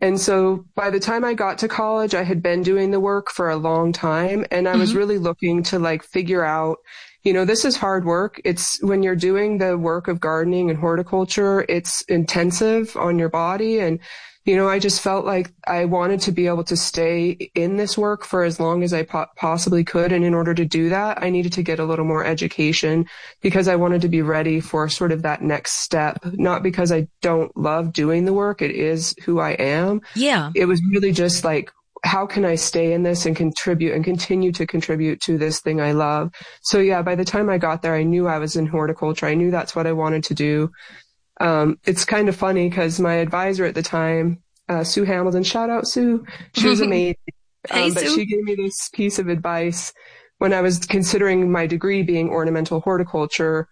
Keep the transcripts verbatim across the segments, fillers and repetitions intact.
And so by the time I got to college, I had been doing the work for a long time, and I was Hmm. really looking to like figure out, you know, this is hard work. It's when you're doing the work of gardening and horticulture, it's intensive on your body. And, you know, I just felt like I wanted to be able to stay in this work for as long as I po- possibly could. And in order to do that, I needed to get a little more education because I wanted to be ready for sort of that next step, not because I don't love doing the work. It is who I am. Yeah. It was really just like, how can I stay in this and contribute and continue to contribute to this thing I love? So yeah, by the time I got there, I knew I was in horticulture. I knew that's what I wanted to do. Um, it's kind of funny because my advisor at the time, uh, Sue Hamilton, shout out Sue, she was amazing. Hey, Um, but Sue. she gave me this piece of advice when I was considering my degree being ornamental horticulture,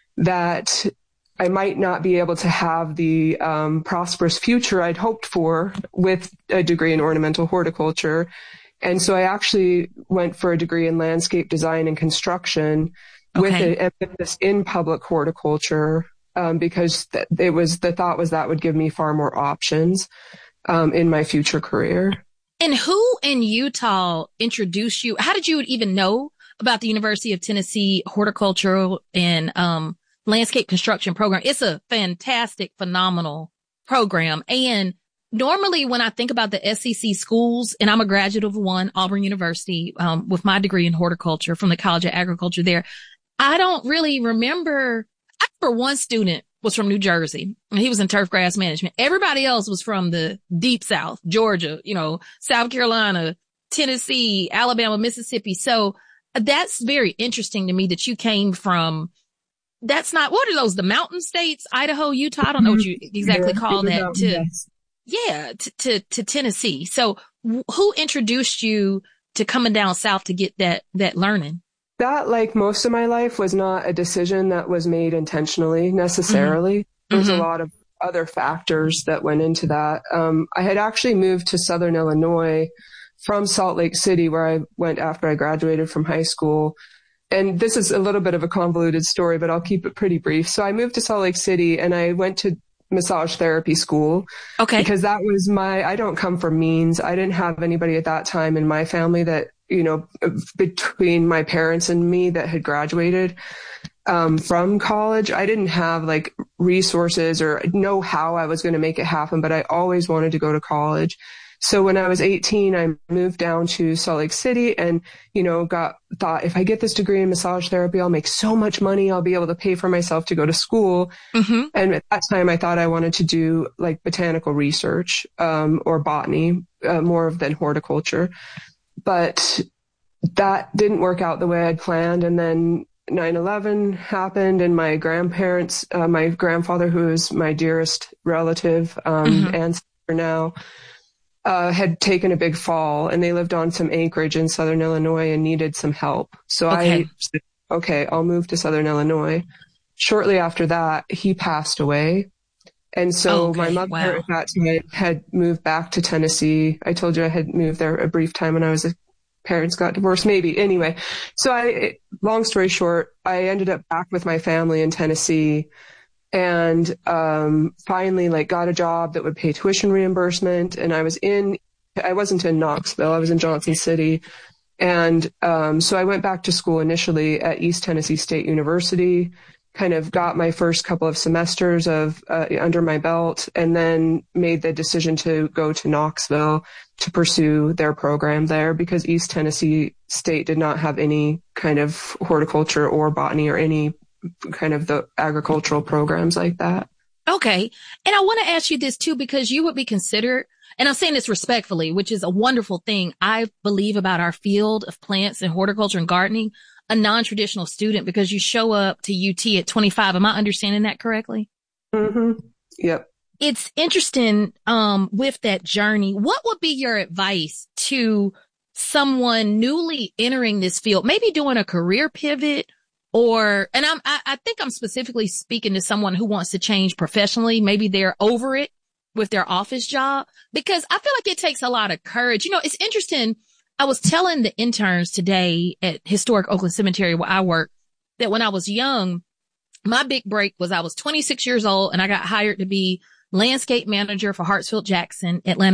that I might not be able to have the um, prosperous future I'd hoped for with a degree in ornamental horticulture. And so I actually went for a degree in landscape design and construction with Okay. an emphasis in public horticulture, um, because th- it was the thought was that would give me far more options um, in my future career. And who in Utah introduced you? How did you even know about the University of Tennessee horticultural and um, landscape construction program? It's a fantastic, phenomenal program. And normally when I think about the S E C schools, and I'm a graduate of one, Auburn University, um, with my degree in horticulture from the College of Agriculture there, I don't really remember. I remember one student was from New Jersey and he was in turf grass management. Everybody else was from the deep South, Georgia, you know, South Carolina, Tennessee, Alabama, Mississippi. So that's very interesting to me that you came from, that's not, what are those? The mountain states, Idaho, Utah. I don't know what you exactly Yeah, call it was that out to, west. yeah, to, to, to Tennessee. So wh- who introduced you to coming down South to get that, that learning? That, like most of my life, was not a decision that was made intentionally Mm-hmm. necessarily. There was a Mm-hmm. lot of other factors that went into that. Um, I had actually moved to Southern Illinois from Salt Lake City, where I went after I graduated from high school. And this is a little bit of a convoluted story, but I'll keep it pretty brief. So I moved to Salt Lake City and I went to massage therapy school Okay. because that was my, I don't come from means. I didn't have anybody at that time in my family that, you know, between my parents and me that had graduated um, from college. I didn't have like resources or know how I was going to make it happen, but I always wanted to go to college. So when I was eighteen, I moved down to Salt Lake City and, you know, got thought if I get this degree in massage therapy, I'll make so much money. I'll be able to pay for myself to go to school. Mm-hmm. And at that time, I thought I wanted to do like botanical research, um, or botany, uh, more than horticulture. But that didn't work out the way I'd planned. And then nine eleven happened and my grandparents, uh, my grandfather, who is my dearest relative, um, Mm-hmm. ancestor now, uh, had taken a big fall and they lived on some acreage in Southern Illinois and needed some help. So Okay. I said, okay, I'll move to Southern Illinois. Shortly after that, he passed away. And Oh, so my okay. mother at Wow. that time had moved back to Tennessee. I told you I had moved there a brief time when I was a parents got divorced, maybe. Anyway, so I, long story short, I ended up back with my family in Tennessee and um, finally like got a job that would pay tuition reimbursement. And I was in, I wasn't in Knoxville, I was in Johnson City. And um, so I went back to school initially at East Tennessee State University, kind of got my first couple of semesters of uh, under my belt, and then made the decision to go to Knoxville to pursue their program there because East Tennessee State did not have any kind of horticulture or botany or any kind of the agricultural programs like that. Okay. And I want to ask you this too, because you would be considered, and I'm saying this respectfully, which is a wonderful thing. I believe about our field of plants and horticulture and gardening, a non-traditional student, because you show up to U T at twenty-five. Am I understanding that correctly? Mm-hmm. Yep. It's interesting, um, with that journey. What would be your advice to someone newly entering this field, maybe doing a career pivot or, and I'm, I, I think I'm specifically speaking to someone who wants to change professionally. Maybe they're over it with their office job because I feel like it takes a lot of courage. You know, it's interesting. I was telling the interns today at Historic Oakland Cemetery where I work that when I was young, my big break was I was twenty-six years old and I got hired to be landscape manager for Hartsfield Jackson, Atlanta